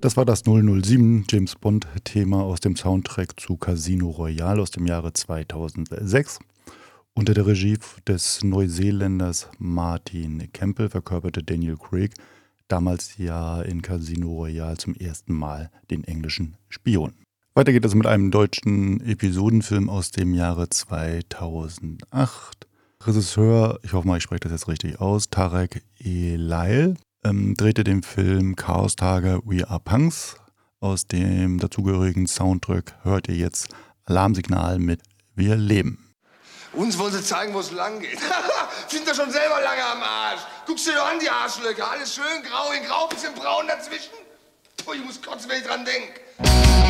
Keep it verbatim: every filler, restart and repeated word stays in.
Das war das null null sieben James Bond-Thema aus dem Soundtrack zu Casino Royale aus dem Jahre zweitausendsechs. Unter der Regie des Neuseeländers Martin Campbell verkörperte Daniel Craig damals ja in Casino Royale zum ersten Mal den englischen Spion. Weiter geht es mit einem deutschen Episodenfilm aus dem Jahre zweitausendacht. Regisseur, ich hoffe mal, ich spreche das jetzt richtig aus, Tarek El-Lail, ähm, drehte den Film Chaos Tage We Are Punks. Aus dem dazugehörigen Soundtrack hört ihr jetzt Alarmsignal mit Wir leben. Uns wollen sie zeigen, wo es lang geht. Sind doch schon selber lange am Arsch. Guckst dir doch an, die Arschlöcher. Alles schön grau in grau, bisschen braun dazwischen. Puh, ich muss kotzen, wenn ich dran denke.